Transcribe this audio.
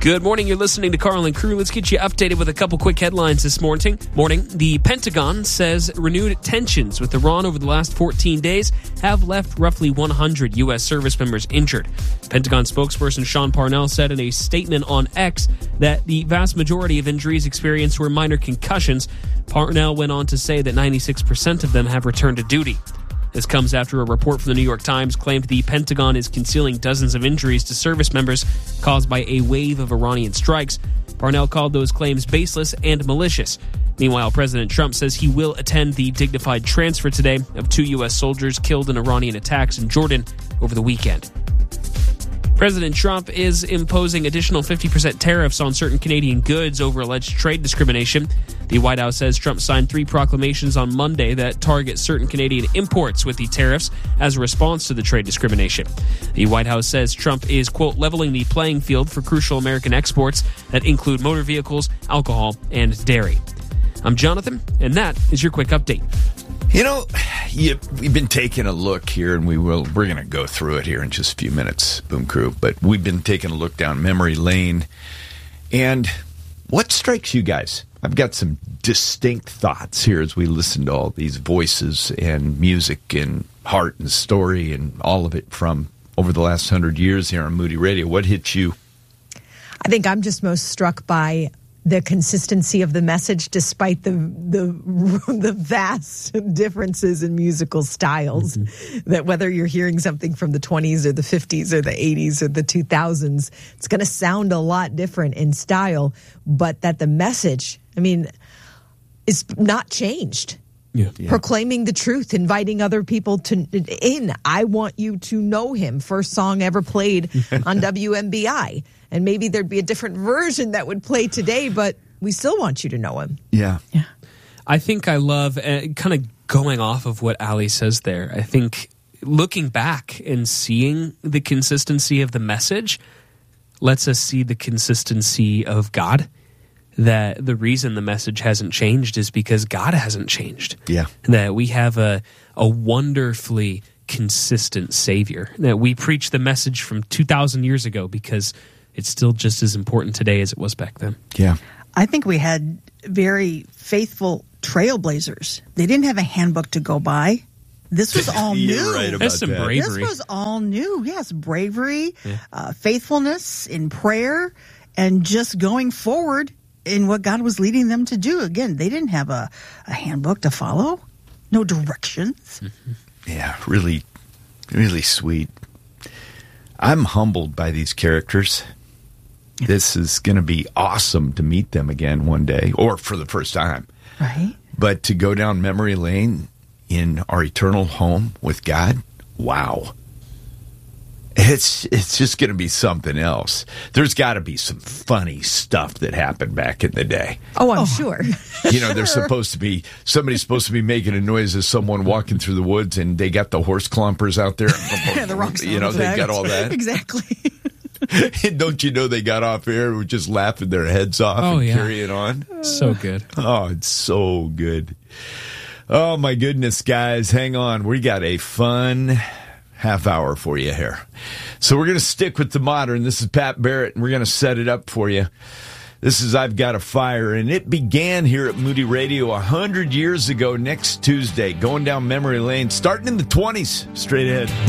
Good morning. You're listening to Carl and Crew. Let's get you updated with a couple quick headlines this morning. The Pentagon says renewed tensions with Iran over the last 14 days have left roughly 100 U.S. service members injured. Pentagon spokesperson Sean Parnell said in a statement on X that the vast majority of injuries experienced were minor concussions. Parnell went on to say that 96% of them have returned to duty. This comes after a report from the New York Times claimed the Pentagon is concealing dozens of injuries to service members caused by a wave of Iranian strikes. Parnell called those claims baseless and malicious. Meanwhile, President Trump says he will attend the dignified transfer today of 2 U.S. soldiers killed in Iranian attacks in Jordan over the weekend. President Trump is imposing additional 50% tariffs on certain Canadian goods over alleged trade discrimination. The White House says Trump signed 3 proclamations on Monday that target certain Canadian imports with the tariffs as a response to the trade discrimination. The White House says Trump is, quote, leveling the playing field for crucial American exports that include motor vehicles, alcohol, and dairy. I'm Jonathan, and that is your quick update. You know, we've been taking a look here, and we're going to go through it here in just a few minutes, Boom Crew. But we've been taking a look down memory lane. And what strikes you guys? I've got some distinct thoughts here as we listen to all these voices and music and heart and story and all of it from over the last 100 years here on Moody Radio. What hits you? I think I'm just most struck by the consistency of the message, despite the vast differences in musical styles. Mm-hmm. That whether you're hearing something from the 20s or the 50s or the 80s or the 2000s, it's going to sound a lot different in style, but that the message, is not changed. Yeah. Proclaiming the truth, inviting other people in. I want you to know him. First song ever played on WMBI. And maybe there'd be a different version that would play today, but we still want you to know him. Yeah. I think I love, kind of going off of what Ali says there, I think looking back and seeing the consistency of the message lets us see the consistency of God. That the reason the message hasn't changed is because God hasn't changed. Yeah. That we have a wonderfully consistent Savior. That we preach the message from 2,000 years ago because it's still just as important today as it was back then. Yeah. I think we had very faithful trailblazers. They didn't have a handbook to go by. This was all new. You're right about That's some that. bravery. This was all new. Yes, bravery, faithfulness in prayer, and just going forward in what God was leading them to do. Again, they didn't have a handbook to follow, no directions. Mm-hmm. Yeah, really, really sweet. I'm humbled by these characters. This is going to be awesome to meet them again one day, or for the first time. Right. But to go down memory lane in our eternal home with God, wow. It's just going to be something else. There's got to be some funny stuff that happened back in the day. Oh, I'm sure. There's somebody's supposed to be making a noise as someone walking through the woods, and they got the horse clumpers out there. The rocks. They got all that. Exactly. And don't you know they got off air and were just laughing their heads off carrying on? So good. Oh, it's so good. Oh, my goodness, guys. Hang on. We got a fun half hour for you here. So we're going to stick with the modern. This is Pat Barrett, and we're going to set it up for you. This is I've Got a Fire, and it began here at Moody Radio 100 years ago next Tuesday, going down memory lane, starting in the 20s, straight ahead.